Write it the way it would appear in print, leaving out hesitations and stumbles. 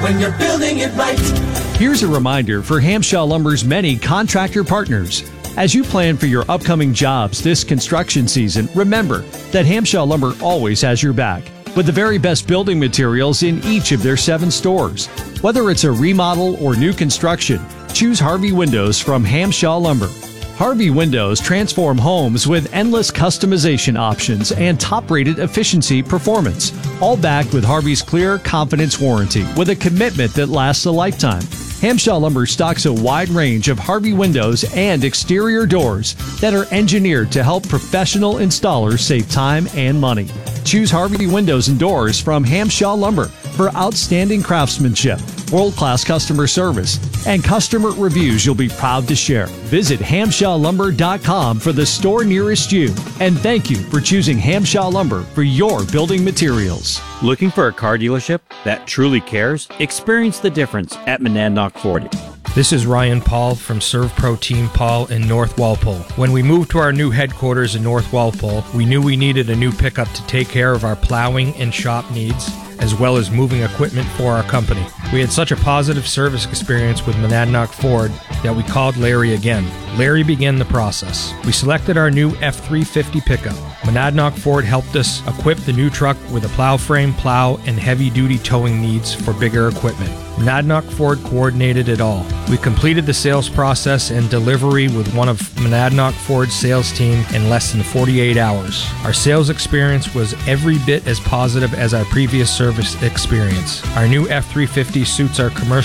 when you're building it right. Here's a reminder for Hamshaw Lumber's many contractor partners. As you plan for your upcoming jobs this construction season, remember that Hamshaw Lumber always has your back with the very best building materials in each of their 7 stores. Whether it's a remodel or new construction, choose Harvey Windows from Hamshaw Lumber. Harvey Windows transform homes with endless customization options and top-rated efficiency performance, all backed with Harvey's clear confidence warranty with a commitment that lasts a lifetime. Hamshaw Lumber stocks a wide range of Harvey windows and exterior doors that are engineered to help professional installers save time and money. Choose Harvey Windows and Doors from Hamshaw Lumber for outstanding craftsmanship, world-class customer service, and customer reviews you'll be proud to share. Visit HamshawLumber.com for the store nearest you. And thank you for choosing Hamshaw Lumber for your building materials. Looking for a car dealership that truly cares? Experience the difference at Monadnock Ford. This is Ryan Paul from ServPro Team Paul in North Walpole. When we moved to our new headquarters in North Walpole, we knew we needed a new pickup to take care of our plowing and shop needs, as well as moving equipment for our company. We had such a positive service experience with Monadnock Ford that we called Larry again. Larry began the process. We selected our new F-350 pickup. Monadnock Ford helped us equip the new truck with a plow frame, plow, and heavy-duty towing needs for bigger equipment. Monadnock Ford coordinated it all. We completed the sales process and delivery with one of Monadnock Ford's sales team in less than 48 hours. Our sales experience was every bit as positive as our previous service experience. Our new F-350 suits our commercial